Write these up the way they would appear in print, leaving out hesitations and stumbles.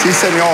Sí, Señor.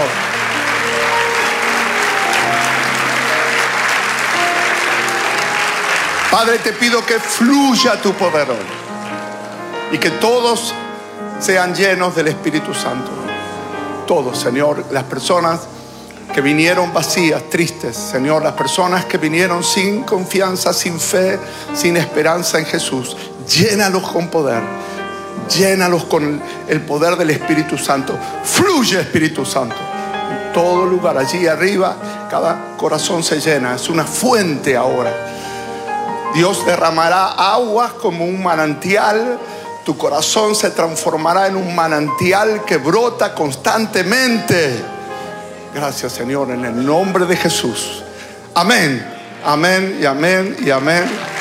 Padre, te pido que fluya tu poder hoy y que todos sean llenos del Espíritu Santo. Todos, Señor. Las personas que vinieron vacías, tristes, Señor. Las personas que vinieron sin confianza, sin fe, sin esperanza en Jesús. Llénalos con poder. Llénalos con el poder del Espíritu Santo. Fluye, Espíritu Santo. En todo lugar, allí arriba, cada corazón se llena. Es una fuente ahora. Dios derramará aguas como un manantial. Tu corazón se transformará en un manantial que brota constantemente. Gracias, Señor, en el nombre de Jesús. Amén, amén y amén y amén.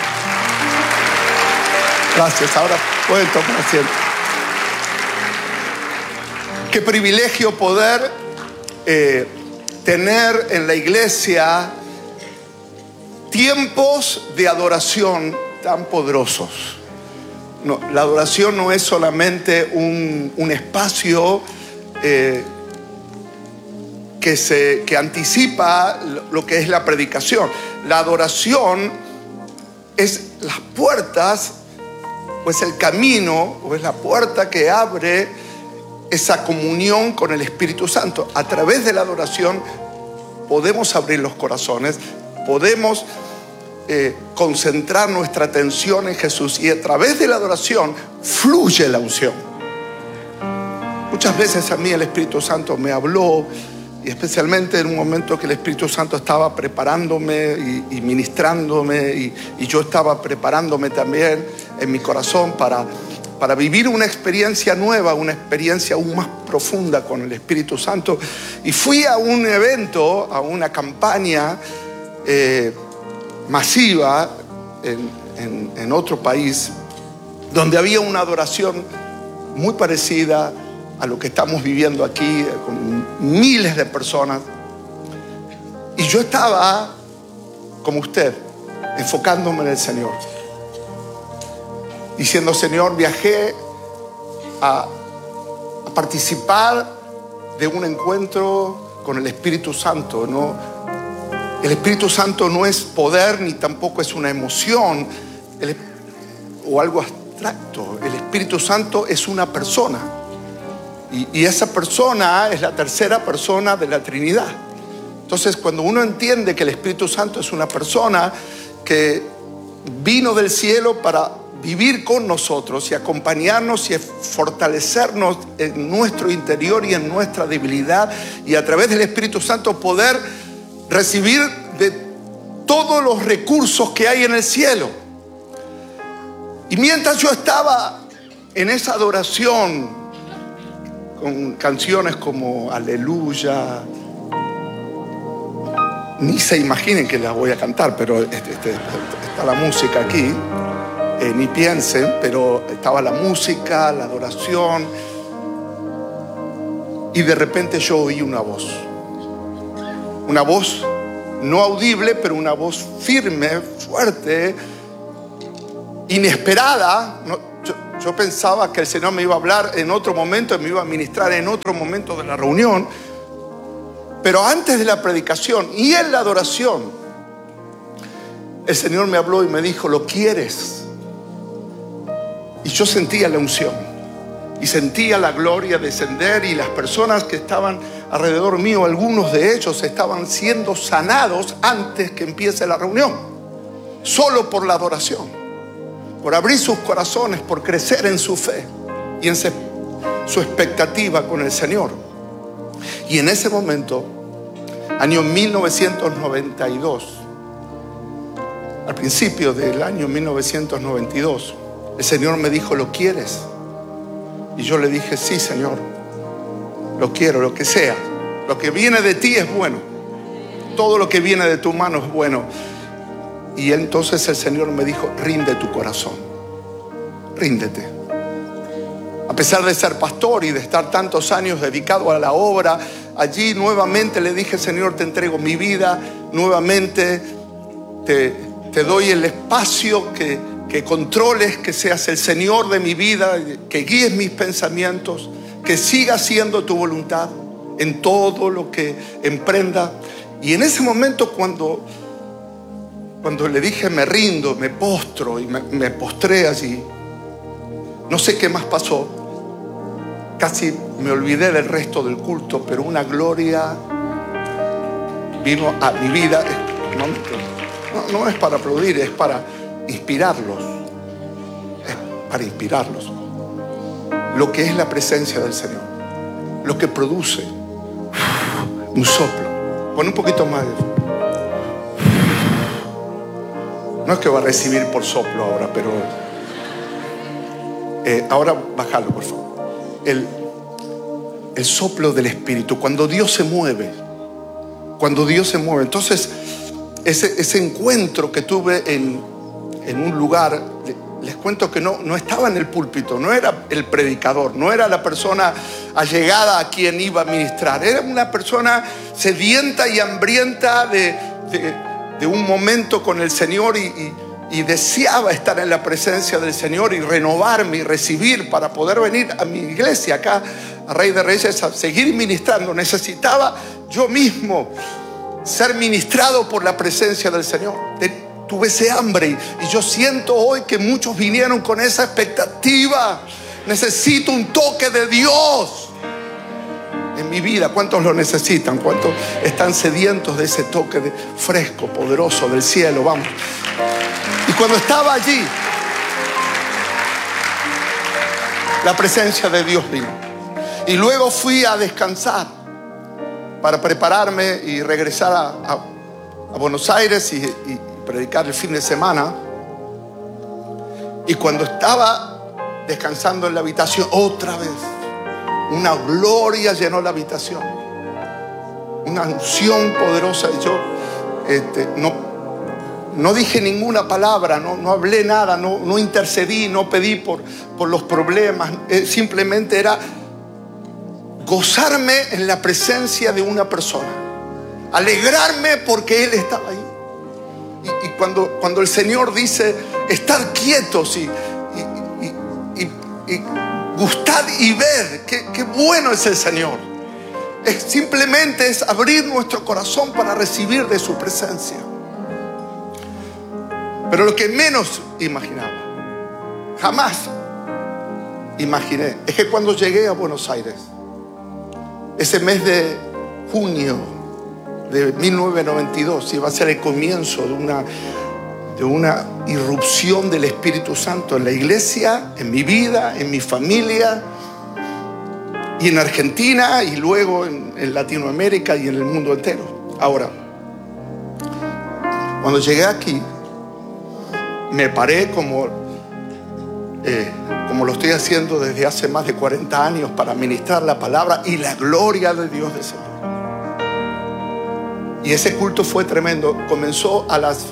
Gracias. Ahora pueden tomar asiento. Qué privilegio poder tener en la iglesia tiempos de adoración tan poderosos. No, la adoración no es solamente un espacio que anticipa lo que es la predicación. La adoración es las puertas, o es el camino, o es la puerta que abre esa comunión con el Espíritu Santo. A través de la adoración podemos abrir los corazones, podemos concentrar nuestra atención en Jesús, y a través de la adoración fluye la unción. Muchas veces a mí el Espíritu Santo me habló, y especialmente en un momento que el Espíritu Santo estaba preparándome y ministrándome, y yo estaba preparándome también en mi corazón para vivir una experiencia nueva, una experiencia aún más profunda con el Espíritu Santo. Y fui a un evento, a una campaña masiva en otro país, donde había una adoración muy parecida a lo que estamos viviendo aquí, con miles de personas. Y yo estaba, como usted, enfocándome en el Señor, diciendo: Señor, viajé a participar de un encuentro con el Espíritu Santo, ¿no? El Espíritu Santo no es poder, ni tampoco es una emoción o algo abstracto. El Espíritu Santo es una persona. Y esa persona es la tercera persona de la Trinidad. Entonces, cuando uno entiende que el Espíritu Santo es una persona que vino del cielo para vivir con nosotros y acompañarnos y fortalecernos en nuestro interior y en nuestra debilidad, y a través del Espíritu Santo poder recibir de todos los recursos que hay en el cielo. Y mientras yo estaba en esa adoración, con canciones como Aleluya, ni se imaginen que las voy a cantar, pero está la música aquí, ni piensen, pero estaba la música, la adoración, y de repente yo oí una voz no audible, pero una voz firme, fuerte, inesperada. Yo pensaba que el Señor me iba a hablar en otro momento, me iba a ministrar en otro momento de la reunión, pero antes de la predicación y en la adoración, el Señor me habló y me dijo: ¿lo quieres? Y yo sentía la unción y sentía la gloria descender, y las personas que estaban alrededor mío, algunos de ellos estaban siendo sanados antes que empiece la reunión, solo por la adoración, por abrir sus corazones, por crecer en su fe y en su expectativa con el Señor. Y en ese momento, año 1992, al principio del año 1992, el Señor me dijo: ¿lo quieres? Y yo le dije: sí, Señor, lo quiero, lo que sea. Lo que viene de ti es bueno. Todo lo que viene de tu mano es bueno. Y entonces el Señor me dijo: rinde tu corazón, ríndete. A pesar de ser pastor y de estar tantos años dedicado a la obra, allí nuevamente le dije: Señor, te entrego mi vida, nuevamente te doy el espacio que controles, que seas el Señor de mi vida, que guíes mis pensamientos, que siga siendo tu voluntad. en todo lo que emprenda. Y en ese momento cuando le dije me rindo, me postro y me postré allí, no sé qué más pasó. Casi me olvidé del resto del culto, pero una gloria vino a mi vida. No es para aplaudir, es para inspirarlos. Es para inspirarlos. Lo que es la presencia del Señor, lo que produce un soplo. Pon un poquito más. No es que va a recibir por soplo ahora, pero ahora bájalo, por favor. El soplo del Espíritu, cuando Dios se mueve. Entonces ese encuentro que tuve en un lugar, les cuento que no estaba en el púlpito, no era el predicador, no era la persona allegada a quien iba a ministrar, era una persona sedienta y hambrienta de un momento con el Señor y deseaba estar en la presencia del Señor y renovarme y recibir para poder venir a mi iglesia acá a Rey de Reyes a seguir ministrando. Necesitaba yo mismo ser ministrado por la presencia del Señor. Tuve ese hambre y yo siento hoy que muchos vinieron con esa expectativa. Necesito un toque de Dios en mi vida. ¿Cuántos lo necesitan? ¿Cuántos están sedientos de ese toque fresco, poderoso del cielo? Vamos. Y cuando estaba allí, la presencia de Dios vino. Y luego fui a descansar para prepararme y regresar a Buenos Aires y predicar el fin de semana. Y cuando estaba descansando en la habitación, otra vez una gloria llenó la habitación, una unción poderosa. Y yo no dije ninguna palabra, no hablé nada, no intercedí, no pedí por los problemas. Simplemente era gozarme en la presencia de una persona, alegrarme porque Él estaba ahí. Y cuando el Señor dice estar quietos y gustad y ver qué bueno es el Señor, simplemente es abrir nuestro corazón para recibir de su presencia. Pero lo que menos imaginaba, jamás imaginé, es que cuando llegué a Buenos Aires, ese mes de junio de 1992 iba a ser el comienzo de una irrupción del Espíritu Santo en la iglesia, en mi vida, en mi familia y en Argentina y luego en Latinoamérica y en el mundo entero. Ahora, cuando llegué aquí, me paré como lo estoy haciendo desde hace más de 40 años para ministrar la palabra y la gloria de Dios descendió. Y ese culto fue tremendo. Comenzó a las,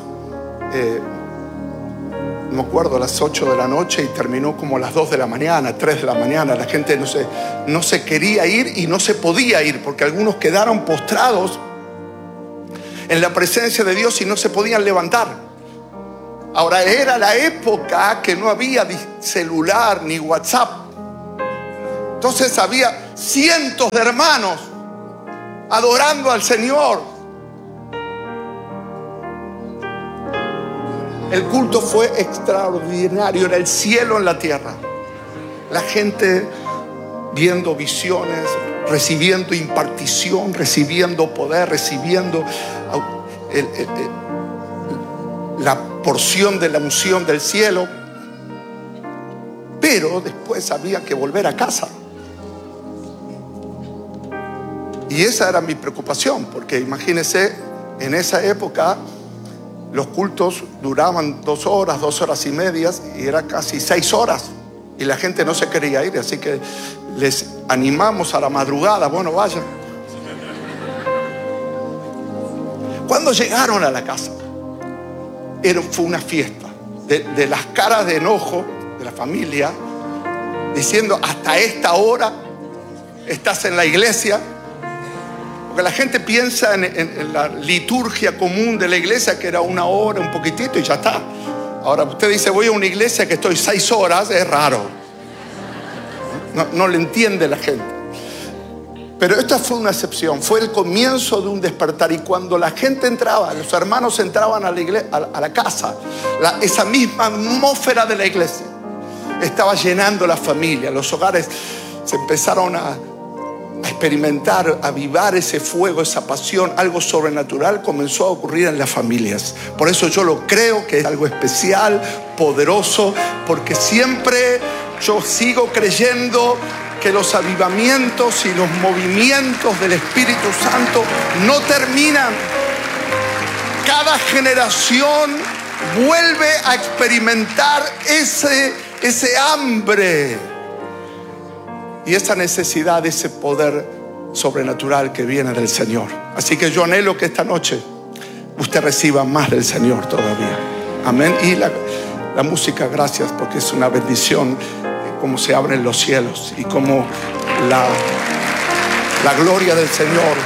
no me acuerdo, a las 8 de la noche y terminó como a las 2 de la mañana, 3 de la mañana. La gente no se quería ir y no se podía ir porque algunos quedaron postrados en la presencia de Dios y no se podían levantar. Ahora, era la época que no había celular ni WhatsApp. Entonces había cientos de hermanos adorando al Señor. El culto fue extraordinario. Era el cielo en la tierra. La gente viendo visiones, recibiendo impartición, recibiendo poder, recibiendo la porción de la unción del cielo. Pero después había que volver a casa. Y esa era mi preocupación, porque imagínense, en esa época los cultos duraban 2 horas, 2 horas y media, y era casi 6 horas. Y la gente no se quería ir, así que les animamos a la madrugada, bueno, vayan. Cuando llegaron a la casa, fue una fiesta de las caras de enojo de la familia, diciendo: hasta esta hora estás en la iglesia. Porque la gente piensa en la liturgia común de la iglesia, que era 1 hora, un poquitito y ya está. Ahora usted dice: voy a una iglesia que estoy 6 horas, es raro. No le entiende la gente. Pero esta fue una excepción, fue el comienzo de un despertar. Y cuando la gente entraba, los hermanos entraban a la iglesia, a la casa, esa misma atmósfera de la iglesia estaba llenando la familia. Los hogares se empezaron a experimentar, a avivar ese fuego, esa pasión. Algo sobrenatural comenzó a ocurrir en las familias. Por eso yo lo creo que es algo especial, poderoso, porque siempre yo sigo creyendo que los avivamientos y los movimientos del Espíritu Santo no terminan. Cada generación vuelve a experimentar ese hambre y esa necesidad, ese poder sobrenatural que viene del Señor. Así que yo anhelo que esta noche usted reciba más del Señor todavía. Amén. Y la música, gracias, porque es una bendición cómo se abren los cielos y cómo la gloria del Señor.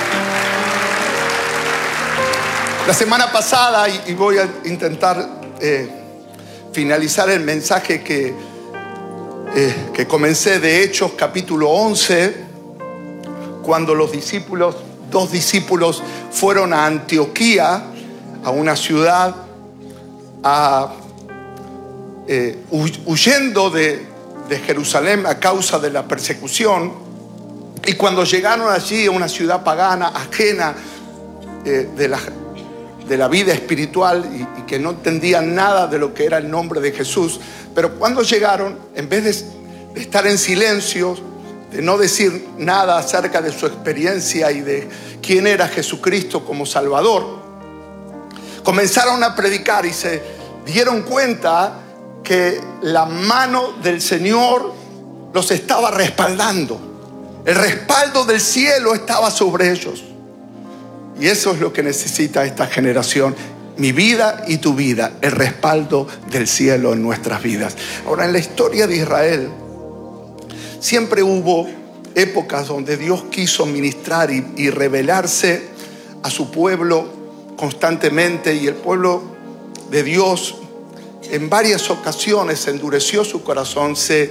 La semana pasada, y voy a intentar finalizar el mensaje que comencé de Hechos capítulo 11, cuando dos discípulos fueron a Antioquía, a una ciudad, huyendo de Jerusalén a causa de la persecución. Y cuando llegaron allí a una ciudad pagana, ajena de la vida espiritual, y que no entendían nada de lo que era el nombre de Jesús, pero cuando llegaron, en vez de estar en silencio, de no decir nada acerca de su experiencia y de quién era Jesucristo como Salvador, comenzaron a predicar y se dieron cuenta que la mano del Señor los estaba respaldando. El respaldo del cielo estaba sobre ellos. Y eso es lo que necesita esta generación. Mi vida y tu vida, el respaldo del cielo en nuestras vidas. Ahora, en la historia de Israel, siempre hubo épocas donde Dios quiso ministrar y revelarse a su pueblo constantemente. Y el pueblo de Dios en varias ocasiones endureció su corazón, se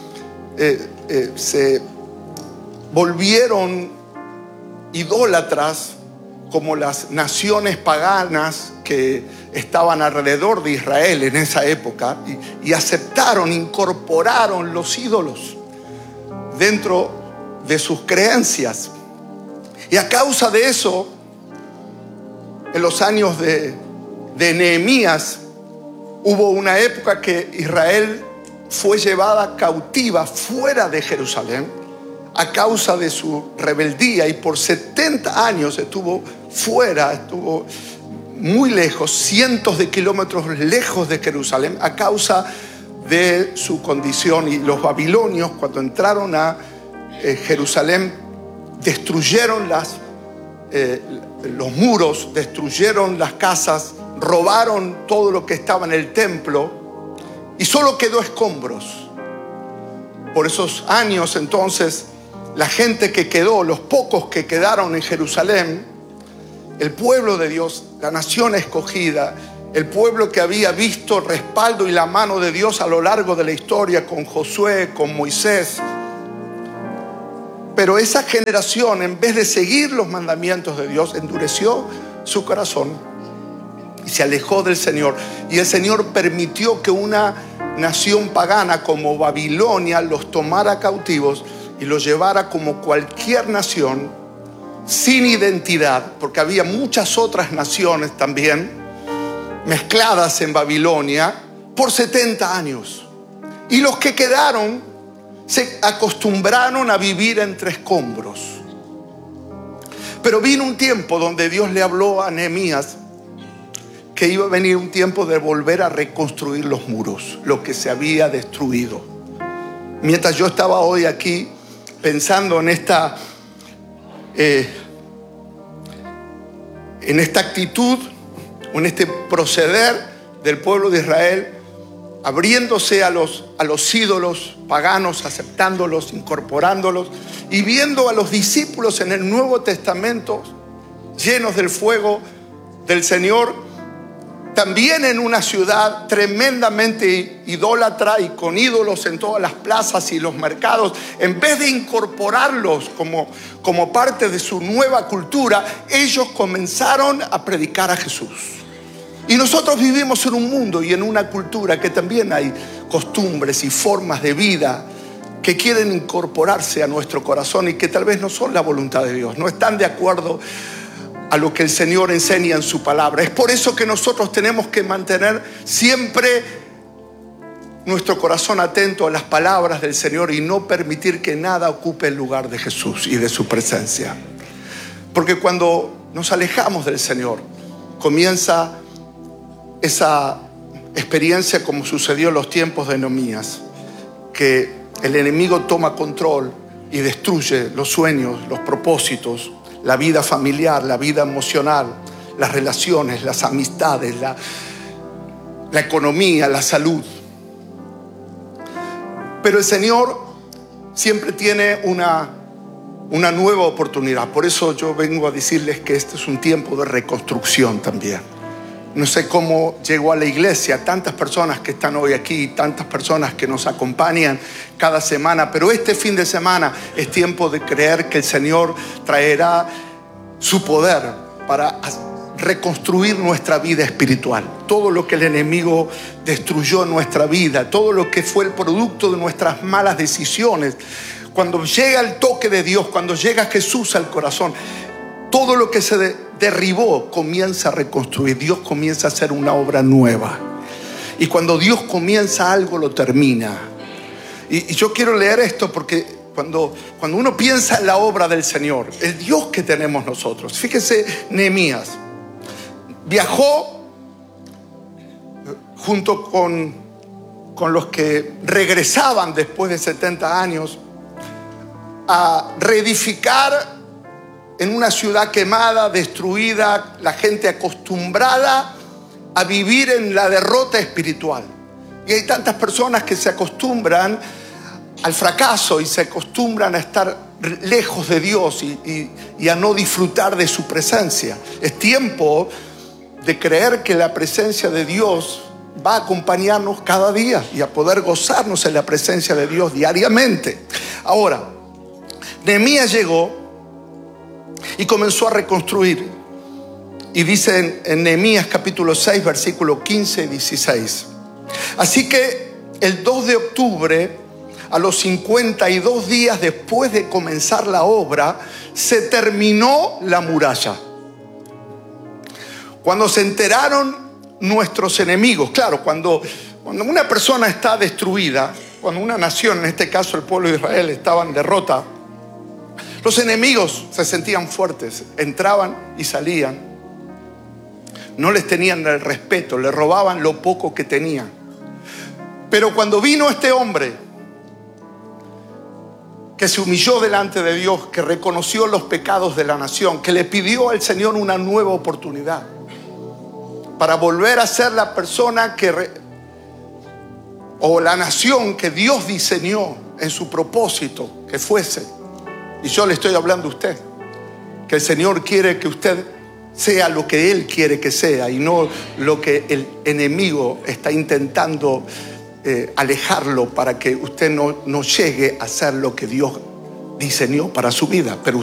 volvieron idólatras como las naciones paganas que estaban alrededor de Israel en esa época, y aceptaron, incorporaron los ídolos dentro de sus creencias. Y a causa de eso, en los años de Nehemías, hubo una época que Israel fue llevada cautiva fuera de Jerusalén a causa de su rebeldía, y por 70 años estuvo fuera, estuvo muy lejos, cientos de kilómetros lejos de Jerusalén, a causa de su condición. Y los babilonios, cuando entraron a Jerusalén, destruyeron los muros, destruyeron las casas, robaron todo lo que estaba en el templo y solo quedó escombros. Por esos años, entonces, la gente que quedó, los pocos que quedaron en Jerusalén, el pueblo de Dios, la nación escogida, el pueblo que había visto el respaldo y la mano de Dios a lo largo de la historia con Josué, con Moisés. Pero esa generación, en vez de seguir los mandamientos de Dios, endureció su corazón y se alejó del Señor. Y el Señor permitió que una nación pagana como Babilonia los tomara cautivos y los llevara como cualquier nación sin identidad, porque había muchas otras naciones también mezcladas en Babilonia por 70 años. Y los que quedaron se acostumbraron a vivir entre escombros. Pero vino un tiempo donde Dios le habló a Nehemías que iba a venir un tiempo de volver a reconstruir los muros, lo que se había destruido. Mientras yo estaba hoy aquí pensando en esta actitud, en este proceder del pueblo de Israel, abriéndose a los ídolos paganos, aceptándolos, incorporándolos, y viendo a los discípulos en el Nuevo Testamento llenos del fuego del Señor, también en una ciudad tremendamente idólatra y con ídolos en todas las plazas y los mercados, en vez de incorporarlos como parte de su nueva cultura, ellos comenzaron a predicar a Jesús. Y nosotros vivimos en un mundo y en una cultura que también hay costumbres y formas de vida que quieren incorporarse a nuestro corazón y que tal vez no son la voluntad de Dios, no están de acuerdo a lo que el Señor enseña en su palabra. Es por eso que nosotros tenemos que mantener siempre nuestro corazón atento a las palabras del Señor y no permitir que nada ocupe el lugar de Jesús y de su presencia. Porque cuando nos alejamos del Señor, comienza esa experiencia como sucedió en los tiempos de Nehemías, que el enemigo toma control y destruye los sueños, los propósitos, la vida familiar, la vida emocional, las relaciones, las amistades, la economía, la salud. Pero el Señor siempre tiene una nueva oportunidad. Por eso yo vengo a decirles que este es un tiempo de reconstrucción también. No sé cómo llegó a la iglesia tantas personas que están hoy aquí, tantas personas que nos acompañan cada semana, pero este fin de semana es tiempo de creer que el Señor traerá su poder para reconstruir nuestra vida espiritual. Todo lo que el enemigo destruyó en nuestra vida, todo lo que fue el producto de nuestras malas decisiones, cuando llega el toque de Dios, cuando llega Jesús al corazón, todo lo que se derribó comienza a reconstruir. Dios comienza a hacer una obra nueva. Y cuando Dios comienza algo, lo termina. Y yo quiero leer esto porque cuando uno piensa en la obra del Señor, el Dios que tenemos nosotros. Fíjese, Nehemías viajó junto con los que regresaban después de 70 años a reedificar en una ciudad quemada, destruida, la gente acostumbrada a vivir en la derrota espiritual. Y hay tantas personas que se acostumbran al fracaso y se acostumbran a estar lejos de Dios y a no disfrutar de su presencia. Es tiempo de creer que la presencia de Dios va a acompañarnos cada día y a poder gozarnos en la presencia de Dios diariamente. Ahora, Nehemías llegó y comenzó a reconstruir. Y dice en Nehemías capítulo 6, versículos 15 y 16. Así que el 2 de octubre, a los 52 días después de comenzar la obra, se terminó la muralla. Cuando se enteraron nuestros enemigos, claro, cuando una persona está destruida, cuando una nación, en este caso el pueblo de Israel, estaba en derrota, los enemigos se sentían fuertes, entraban y salían. No les tenían el respeto, le robaban lo poco que tenían. Pero cuando vino este hombre que se humilló delante de Dios, que reconoció los pecados de la nación, que le pidió al Señor una nueva oportunidad para volver a ser la persona o la nación que Dios diseñó en su propósito que fuese. Y yo le estoy hablando a usted, que el Señor quiere que usted sea lo que Él quiere que sea y no lo que el enemigo está intentando alejarlo para que usted no llegue a ser lo que Dios diseñó para su vida. Pero